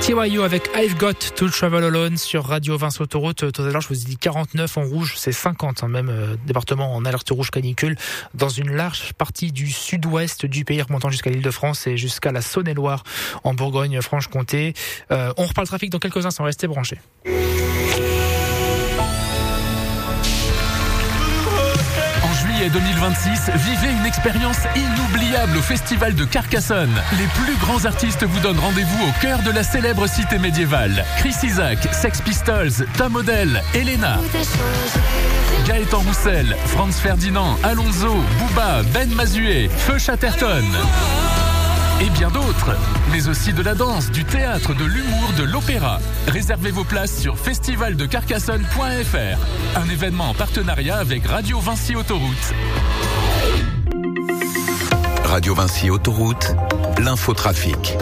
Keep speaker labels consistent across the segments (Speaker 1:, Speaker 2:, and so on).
Speaker 1: TYO avec I've Got to Travel Alone sur Radio Vinci Autoroute. Tout à l'heure, je vous ai dit 49 en rouge, c'est 50, même département en alerte rouge canicule dans une large partie du sud-ouest du pays, remontant jusqu'à l'Île-de-France et jusqu'à la Saône-et-Loire en Bourgogne-Franche-Comté. On reparle trafic dans quelques instants, restez branchés.
Speaker 2: En 2026, vivez une expérience inoubliable au Festival de Carcassonne. Les plus grands artistes vous donnent rendez-vous au cœur de la célèbre cité médiévale. Chris Isaak, Sex Pistols, Tom Odell, Elena, Gaëtan Roussel, Franz Ferdinand, Alonso, Booba, Ben Mazué, Feu Chatterton et bien d'autres, mais aussi de la danse, du théâtre, de l'humour, de l'opéra. Réservez vos places sur festivaldecarcassonne.fr, un événement en partenariat avec Radio Vinci Autoroute.
Speaker 3: Radio Vinci Autoroute, l'infotrafic.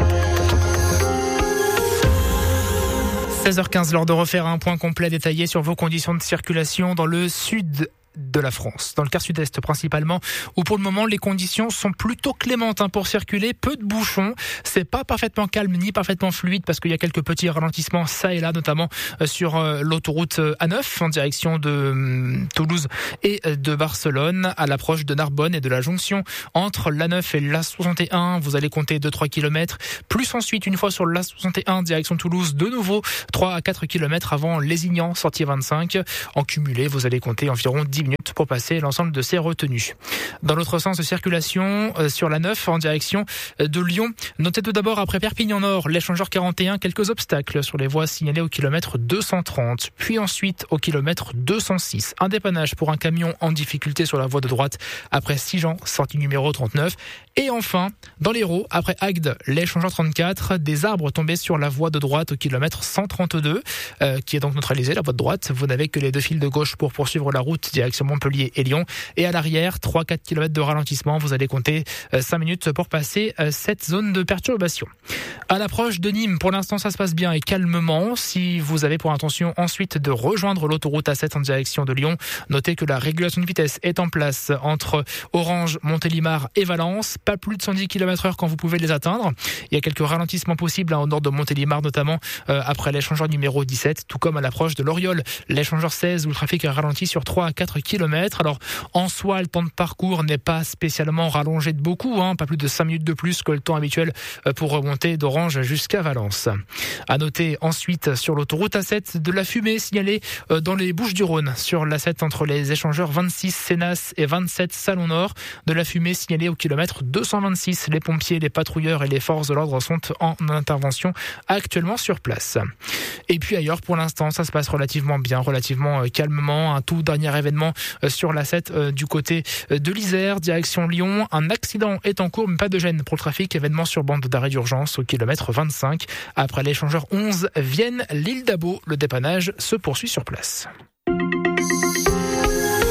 Speaker 1: 16h15, l'heure de refaire un point complet détaillé sur vos conditions de circulation dans le sud de la France, dans le quart sud-est principalement, où pour le moment les conditions sont plutôt clémentes pour circuler, peu de bouchons, c'est pas parfaitement calme ni parfaitement fluide parce qu'il y a quelques petits ralentissements ça et là, notamment sur l'autoroute A9 en direction de Toulouse et de Barcelone, à l'approche de Narbonne et de la jonction entre l'A9 et l'A61, vous allez compter 2-3 km, plus ensuite une fois sur l'A61 direction Toulouse, de nouveau 3 à 4 km avant Lézignan, sortie 25, en cumulé vous allez compter environ 10 minutes pour passer l'ensemble de ces retenues. Dans l'autre sens de circulation, sur la 9 en direction de Lyon, notez tout d'abord après Perpignan Nord, l'échangeur 41, quelques obstacles sur les voies signalées au kilomètre 230, puis ensuite au kilomètre 206. Un dépannage pour un camion en difficulté sur la voie de droite après Sigean, sortie numéro 39. Et enfin, dans l'Hérault, après Agde, l'échangeur 34, des arbres tombés sur la voie de droite au kilomètre 132, qui est donc neutralisée, la voie de droite. Vous n'avez que les deux fils de gauche pour poursuivre la route direction Montpellier et Lyon. Et à l'arrière, 3-4 km de ralentissement. Vous allez compter 5 minutes pour passer cette zone de perturbation. À l'approche de Nîmes, pour l'instant, ça se passe bien et calmement. Si vous avez pour intention ensuite de rejoindre l'autoroute A7 en direction de Lyon, notez que la régulation de vitesse est en place entre Orange, Montélimar et Valence. Pas plus de 110 km/h quand vous pouvez les atteindre. Il y a quelques ralentissements possibles au nord de Montélimar, notamment après l'échangeur numéro 17, tout comme à l'approche de l'Oriol. L'échangeur 16 où le trafic est ralenti sur 3 à 4 km. Alors, en soi, le temps de parcours n'est pas spécialement rallongé de beaucoup, pas plus de 5 minutes de plus que le temps habituel pour remonter d'Orange jusqu'à Valence. À noter ensuite sur l'autoroute A7 de la fumée signalée dans les Bouches-du-Rhône, sur l'A7 entre les échangeurs 26 Sénas et 27 Salon Nord, de la fumée signalée au kilomètre 226. Les pompiers, les patrouilleurs et les forces de l'ordre sont en intervention actuellement sur place. Et puis ailleurs, pour l'instant, ça se passe relativement bien, relativement calmement. Un tout dernier événement sur l'A7 du côté de l'Isère, direction Lyon. Un accident est en cours, mais pas de gêne pour le trafic. Événement sur bande d'arrêt d'urgence au kilomètre 25. Après l'échangeur 11, Vienne, l'île d'Abo. Le dépannage se poursuit sur place.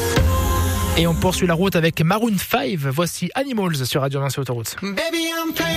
Speaker 1: Et on poursuit la route avec Maroon 5. Voici Animals sur Radio Vinci Autoroute.